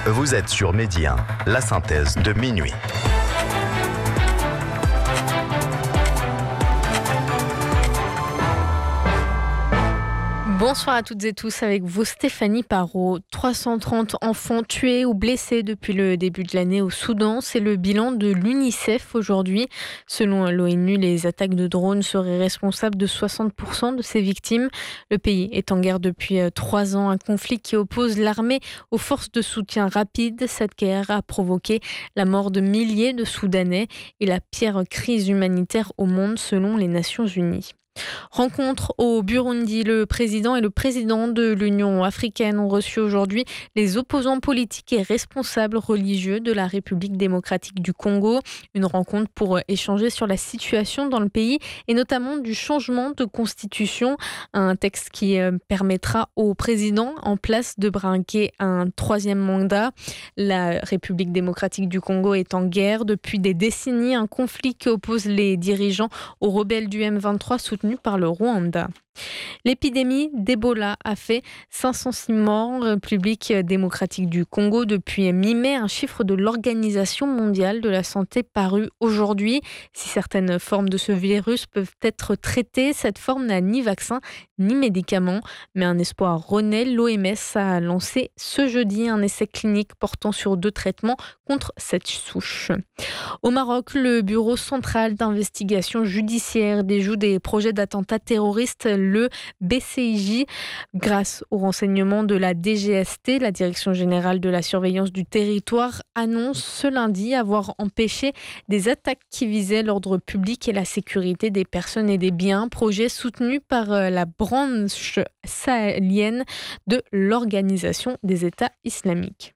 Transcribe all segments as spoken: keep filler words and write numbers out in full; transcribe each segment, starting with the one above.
Vous êtes sur Medi un, la synthèse de minuit. Bonsoir à toutes et tous, avec vous Stéphanie Parot. trois cent trente enfants tués ou blessés depuis le début de l'année au Soudan, c'est le bilan de l'UNICEF aujourd'hui. Selon l'ONU, les attaques de drones seraient responsables de soixante pour cent de ces victimes. Le pays est en guerre depuis trois ans, un conflit qui oppose l'armée aux forces de soutien rapide. Cette guerre a provoqué la mort de milliers de Soudanais et la pire crise humanitaire au monde selon les Nations Unies. Rencontre au Burundi. Le président et le président de l'Union africaine ont reçu aujourd'hui les opposants politiques et responsables religieux de la République démocratique du Congo. Une rencontre pour échanger sur la situation dans le pays et notamment du changement de constitution. Un texte qui permettra au président en place de braquer un troisième mandat. La République démocratique du Congo est en guerre depuis des décennies. Un conflit qui oppose les dirigeants aux rebelles du M vingt-trois soutenus par le Rwanda. L'épidémie d'Ebola a fait cinq cent six morts. République démocratique du Congo depuis mi-mai, un chiffre de l'Organisation mondiale de la santé paru aujourd'hui. Si certaines formes de ce virus peuvent être traitées, cette forme n'a ni vaccin ni médicament. Mais un espoir renaît. L'O M S a lancé ce jeudi un essai clinique portant sur deux traitements contre cette souche. Au Maroc, le Bureau central d'investigation judiciaire déjoue des projets d'attentats terroristes, le B C I J, grâce aux renseignements de la D G S T, la Direction générale de la surveillance du territoire, annonce ce lundi avoir empêché des attaques qui visaient l'ordre public et la sécurité des personnes et des biens, projet soutenu par la branche sahélienne de l'Organisation des États islamiques.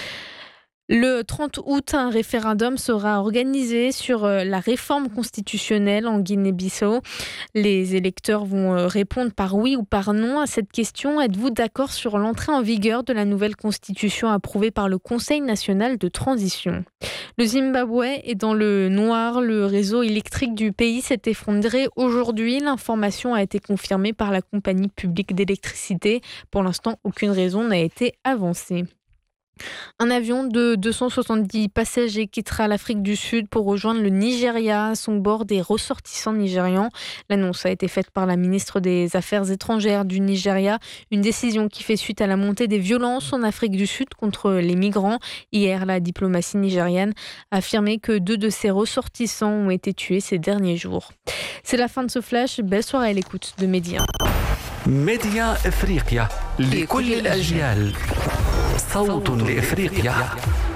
Le trente août, un référendum sera organisé sur la réforme constitutionnelle en Guinée-Bissau. Les électeurs vont répondre par oui ou par non à cette question. Êtes-vous d'accord sur l'entrée en vigueur de la nouvelle constitution approuvée par le Conseil national de transition ? Le Zimbabwe est dans le noir. Le réseau électrique du pays s'est effondré aujourd'hui. L'information a été confirmée par la compagnie publique d'électricité. Pour l'instant, aucune raison n'a été avancée. Un avion de deux cent soixante-dix passagers quittera l'Afrique du Sud pour rejoindre le Nigeria. À son bord, des ressortissants nigérians. L'annonce a été faite par la ministre des Affaires étrangères du Nigeria. Une décision qui fait suite à la montée des violences en Afrique du Sud contre les migrants. Hier, la diplomatie nigériane a affirmé que deux de ses ressortissants ont été tués ces derniers jours. C'est la fin de ce flash. Belle soirée à l'écoute de Medi un. ميديا إفريقيا لكل الأجيال. صوت لإفريقيا.